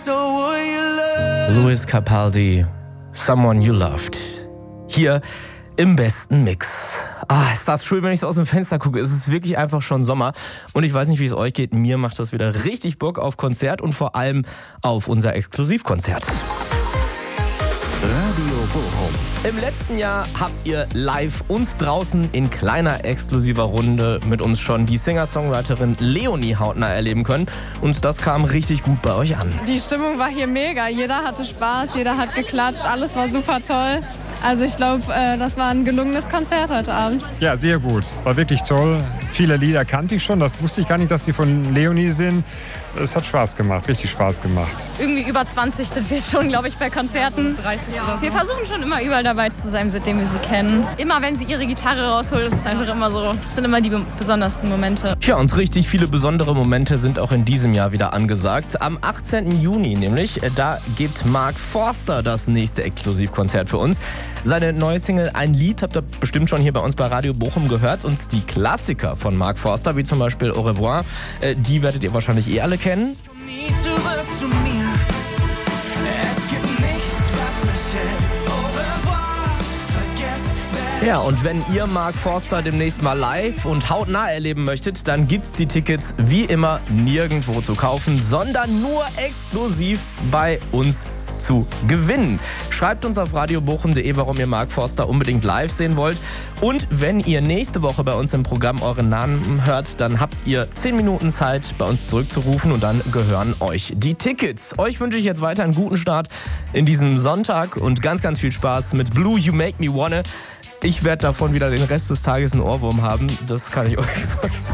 Lewis Capaldi, Someone You Loved. Hier im besten Mix. Ist das schön, wenn ich so aus dem Fenster gucke. Es ist wirklich einfach schon Sommer. Und ich weiß nicht, wie es euch geht. Mir macht das wieder richtig Bock auf Konzert und vor allem auf unser Exklusivkonzert. Radio Bochum. Im letzten Jahr habt ihr live uns draußen in kleiner exklusiver Runde mit uns schon die Singer-Songwriterin Leonie hautnah erleben können. Und das kam richtig gut bei euch an. Die Stimmung war hier mega. Jeder hatte Spaß, jeder hat geklatscht, alles war super toll. Also ich glaube, das war ein gelungenes Konzert heute Abend. Ja, sehr gut. War wirklich toll. Viele Lieder kannte ich schon. Das wusste ich gar nicht, dass sie von Leonie sind. Es hat Spaß gemacht, richtig Spaß gemacht. Irgendwie über 20 sind wir schon, glaube ich, bei Konzerten. 30 oder so. Wir versuchen schon immer überall dabei zu sein, seitdem wir sie kennen. Immer wenn sie ihre Gitarre rausholt, ist es einfach immer so. Das sind immer die besondersten Momente. Tja, und richtig viele besondere Momente sind auch in diesem Jahr wieder angesagt. Am 18. Juni nämlich, da gibt Mark Forster das nächste Exklusivkonzert für uns. Seine neue Single Ein Lied habt ihr bestimmt schon hier bei uns bei Radio Bochum gehört. Und die Klassiker von Mark Forster, wie zum Beispiel Au revoir, die werdet ihr wahrscheinlich alle kennen. Komm nie zurück zu mir. Es gibt nichts, was mich hält. Au revoir, vergesst, wer Ja, und wenn ihr Mark Forster demnächst mal live und hautnah erleben möchtet, dann gibt's die Tickets wie immer nirgendwo zu kaufen, sondern nur exklusiv bei uns zu gewinnen. Schreibt uns auf radiobochum.de, warum ihr Mark Forster unbedingt live sehen wollt. Und wenn ihr nächste Woche bei uns im Programm euren Namen hört, dann habt ihr 10 Minuten Zeit, bei uns zurückzurufen und dann gehören euch die Tickets. Euch wünsche ich jetzt weiter einen guten Start in diesem Sonntag und ganz, ganz viel Spaß mit Blue You Make Me Wanna. Ich werde davon wieder den Rest des Tages einen Ohrwurm haben. Das kann ich euch versprechen.